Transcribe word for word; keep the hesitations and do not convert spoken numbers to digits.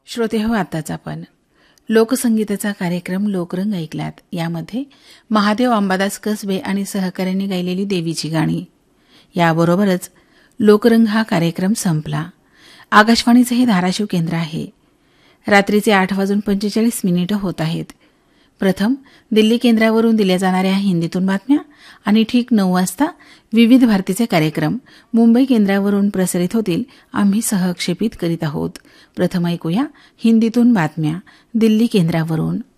श्रोते हो, आताच आपण लोकसंगीताचा कार्यक्रम लोकरंग ऐकलात. यामध्ये महादेव अंबादास कसबे आणि सहकाऱ्यांनी गायलेली देवीची गाणी. याबरोबरच लोकरंग हा कार्यक्रम संपला. आकाशवाणीचे हे धाराशिव केंद्र आहे. रात्रीचे आठ वाजून पंचेचाळीस मिनिटं होत आहेत. प्रथम दिल्ली केंद्रावरून दिल्या जाणाऱ्या हिंदीतून बातम्या आणि ठीक नऊ वाजता विविध भारतीचे कार्यक्रम मुंबई केंद्रावरून प्रसारित होतील. आम्ही सहक्षेपित करीत आहोत. प्रथम ऐकूया हिंदीतून बातम्या दिल्ली केंद्रावरून.